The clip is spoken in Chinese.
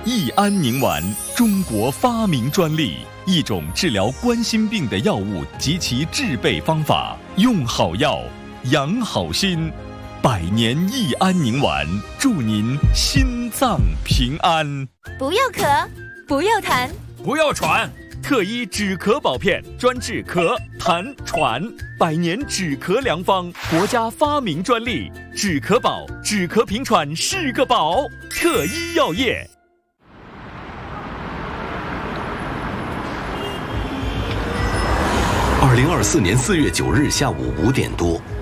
益安宁丸，中国发明专利，一种治疗冠心病的药物及其制备方法。用好药，养好心。100年益安宁丸，祝您心脏平安。 不要咳，不要痰， 不要喘。 特医止咳宝片，专治咳、痰、喘，100年止咳良方，国家发明专利。止咳宝，止咳平喘是个宝。特医药业。 2024年4月9日下午5点多，